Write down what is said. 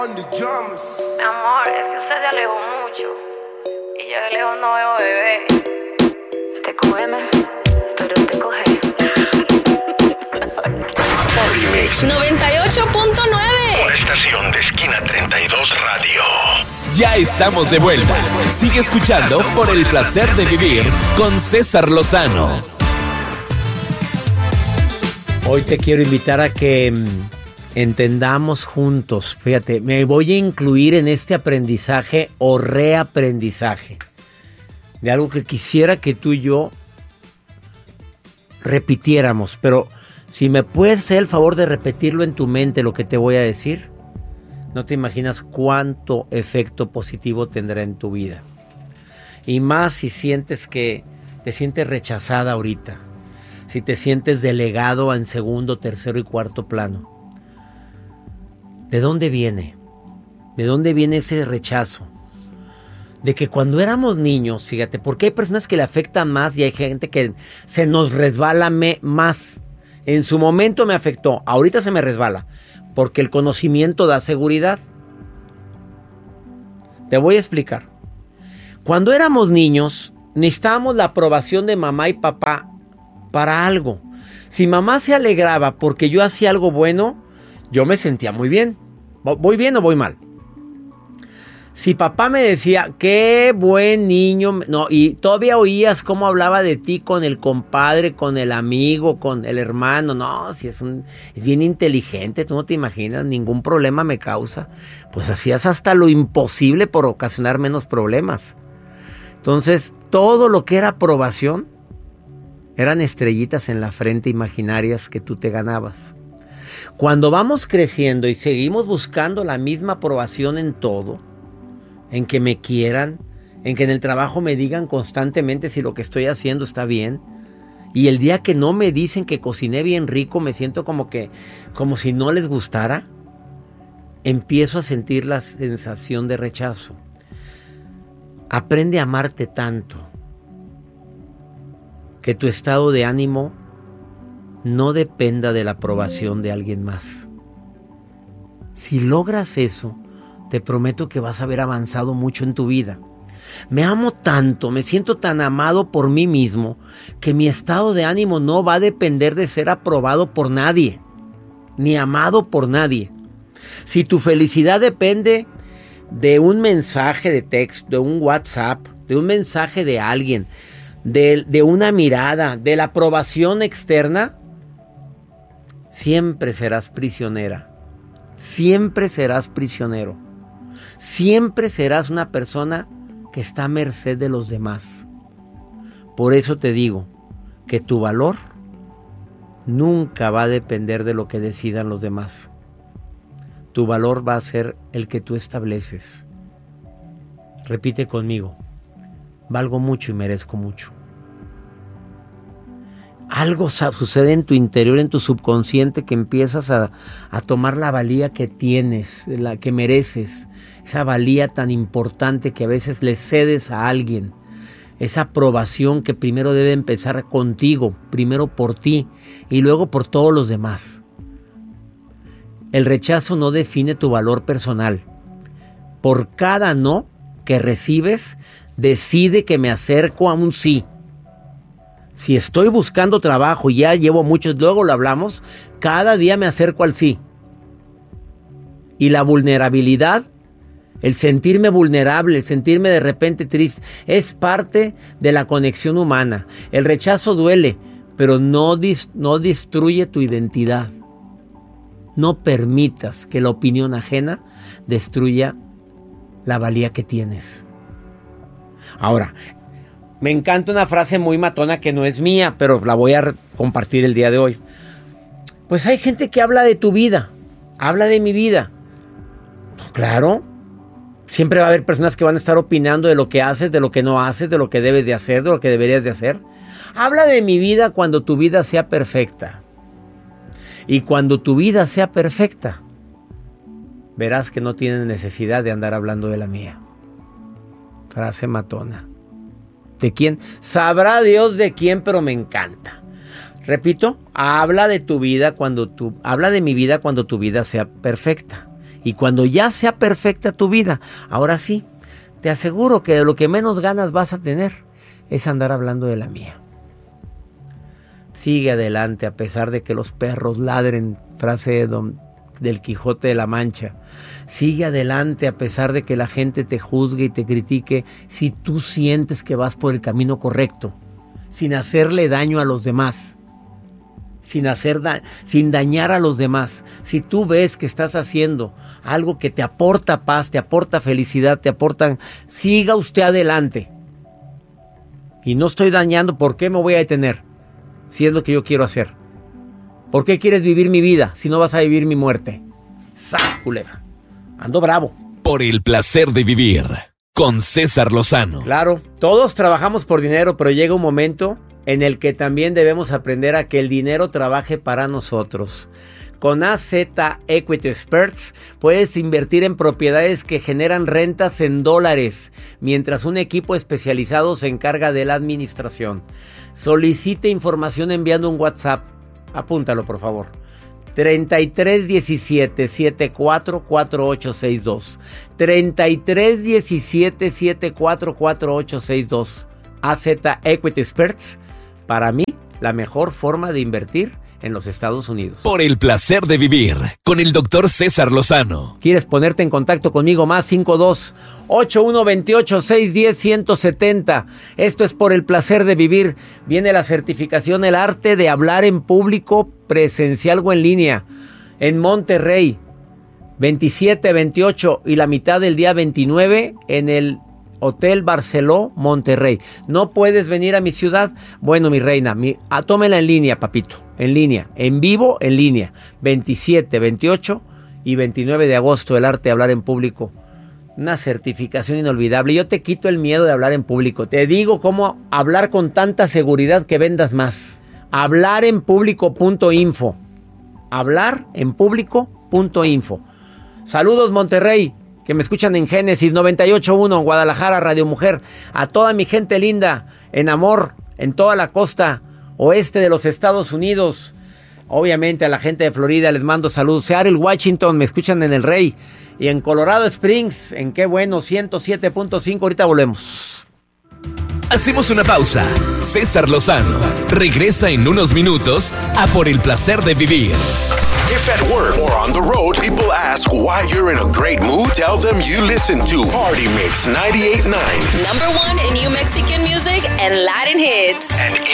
Mi amor, es que usted se alejó mucho y yo de lejos no veo bebé. Te cógeme, pero te coge. Remix 98.9. por estación de Esquina 32 Radio. Ya estamos de vuelta. Sigue escuchando por el placer de vivir con César Lozano. Hoy te quiero invitar a que entendamos juntos, fíjate, me voy a incluir en este aprendizaje o reaprendizaje de algo que quisiera que tú y yo repitiéramos, pero si me puedes hacer el favor de repetirlo en tu mente lo que te voy a decir, no te imaginas cuánto efecto positivo tendrá en tu vida. Y más si sientes que te sientes rechazada ahorita, si te sientes delegado en segundo, tercero y cuarto plano. ¿De dónde viene? ¿De dónde viene ese rechazo? De que cuando éramos niños, fíjate, porque hay personas que le afectan más y hay gente que se nos resbala más. En su momento me afectó, ahorita se me resbala, porque el conocimiento da seguridad. Te voy a explicar. Cuando éramos niños, necesitábamos la aprobación de mamá y papá para algo. Si mamá se alegraba porque yo hacía algo bueno, yo me sentía muy bien. ¿Voy bien o voy mal? Si papá me decía, qué buen niño, no, y todavía oías cómo hablaba de ti con el compadre, con el amigo, con el hermano, no, si es bien inteligente, tú no te imaginas, ningún problema me causa. Pues hacías hasta lo imposible por ocasionar menos problemas. Entonces, todo lo que era aprobación eran estrellitas en la frente imaginarias que tú te ganabas. Cuando vamos creciendo y seguimos buscando la misma aprobación en todo, en que me quieran, en que en el trabajo me digan constantemente si lo que estoy haciendo está bien, y el día que no me dicen que cociné bien rico, me siento como si no les gustara, empiezo a sentir la sensación de rechazo. Aprende a amarte tanto que tu estado de ánimo no dependa de la aprobación de alguien más. Si logras eso, te prometo que vas a haber avanzado mucho en tu vida. Me amo tanto, me siento tan amado por mí mismo, que mi estado de ánimo no va a depender de ser aprobado por nadie, ni amado por nadie. Si tu felicidad depende de un mensaje de texto, de un WhatsApp, de un mensaje de alguien, de una mirada, de la aprobación externa, siempre serás prisionera, siempre serás prisionero, siempre serás una persona que está a merced de los demás. Por eso te digo que tu valor nunca va a depender de lo que decidan los demás. Tu valor va a ser el que tú estableces. Repite conmigo: valgo mucho y merezco mucho. Algo sucede en tu interior, en tu subconsciente, que empiezas a tomar la valía que tienes, la que mereces, esa valía tan importante que a veces le cedes a alguien, esa aprobación que primero debe empezar contigo, primero por ti y luego por todos los demás. El rechazo no define tu valor personal. Por cada no que recibes, decide que me acerco a un sí. Si estoy buscando trabajo y ya llevo muchos, luego lo hablamos, cada día me acerco al sí. Y la vulnerabilidad, el sentirme vulnerable, el sentirme de repente triste, es parte de la conexión humana. El rechazo duele, pero no destruye tu identidad. No permitas que la opinión ajena destruya la valía que tienes. Ahora, me encanta una frase muy matona que no es mía, pero la voy a compartir el día de hoy. Pues hay gente que habla de tu vida, habla de mi vida. Pues claro, siempre va a haber personas que van a estar opinando de lo que haces, de lo que no haces, de lo que debes de hacer, de lo que deberías de hacer. Habla de mi vida cuando tu vida sea perfecta. Y cuando tu vida sea perfecta, verás que no tienes necesidad de andar hablando de la mía. Frase matona. ¿De quién? Sabrá Dios de quién, pero me encanta. Repito, habla de mi vida cuando tu vida sea perfecta. Y cuando ya sea perfecta tu vida, ahora sí, te aseguro que de lo que menos ganas vas a tener es andar hablando de la mía. Sigue adelante a pesar de que los perros ladren, frase del Quijote de la Mancha. Sigue adelante a pesar de que la gente te juzgue y te critique, si tú sientes que vas por el camino correcto, sin hacerle daño a los demás, sin dañar a los demás. Si tú ves que estás haciendo algo que te aporta paz, te aporta felicidad, siga usted adelante. Y no estoy dañando, ¿por qué me voy a detener? Si es lo que yo quiero hacer. ¿Por qué quieres vivir mi vida si no vas a vivir mi muerte? ¡Sas, culebra! Ando bravo. Por el placer de vivir, con César Lozano. Claro, todos trabajamos por dinero, pero llega un momento en el que también debemos aprender a que el dinero trabaje para nosotros. Con AZ Equity Experts puedes invertir en propiedades que generan rentas en dólares, mientras un equipo especializado se encarga de la administración. Solicite información enviando un WhatsApp. Apúntalo, por favor. 3317-744862. 3317-744862. AZ Equity Experts. Para mí, la mejor forma de invertir en los Estados Unidos. Por el placer de vivir, con el Dr. César Lozano. ¿Quieres ponerte en contacto conmigo? Más 52-8128-610-170. Esto es Por el placer de vivir. Viene la certificación El arte de hablar en público, presencial o en línea. En Monterrey, 27, 28 y la mitad del día 29 en el Hotel Barceló, Monterrey. ¿No puedes venir a mi ciudad? Bueno, mi reina, tómela en línea, papito. En línea, en vivo, en línea. 27, 28 y 29 de agosto, el arte de hablar en público. Una certificación inolvidable. Yo te quito el miedo de hablar en público. Te digo cómo hablar con tanta seguridad que vendas más. Hablarenpublico.info. Hablarenpublico.info. Saludos, Monterrey, que me escuchan en Génesis 98.1, Guadalajara, Radio Mujer. A toda mi gente linda, en amor, en toda la costa oeste de los Estados Unidos. Obviamente a la gente de Florida les mando saludos. Seattle, Washington, me escuchan en El Rey. Y en Colorado Springs, en qué bueno, 107.5. Ahorita volvemos. Hacemos una pausa. César Lozano regresa en unos minutos a Por el placer de vivir. If at work or on the road, people ask why you're in a great mood, tell them you listen to Party Mix 98.9. Number one in New Mexican music and Latin hits. And